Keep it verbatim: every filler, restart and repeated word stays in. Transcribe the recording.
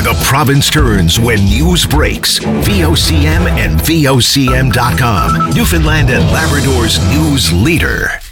the province turns when news breaks. V O C M and V O C M dot com. Newfoundland and Labrador's news leader.